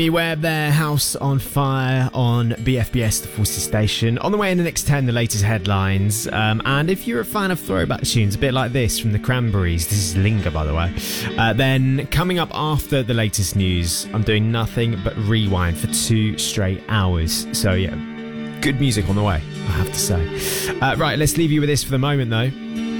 Beware there, House on Fire on BFBS, the Forces Station. On the way in the next 10, the latest headlines. And if you're a fan of throwback tunes, a bit like this from the Cranberries, this is Linger, by the way. Then coming up after the latest news, I'm doing nothing but rewind for 2 straight hours. So yeah, good music on the way, I have to say. Right, let's leave you with this for the moment, though.